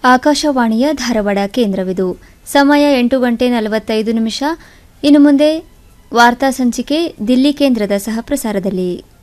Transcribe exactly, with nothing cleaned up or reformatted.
ಆಕಾಶವಾಣಿಯ ಧಾರವಾಡ ಕೇಂದ್ರವಿದು. ಸಮಯ ಎಂಟು ಗಂಟೆ ನಲವತ್ತೈದು ನಿಮಿಷ. ಇನ್ನು ಮುಂದೆ ವಾರ್ತಾ ಸಂಚಿಕೆ ದಿಲ್ಲಿ ಕೇಂದ್ರದ ಸಹ ಪ್ರಸಾರದಲ್ಲಿ.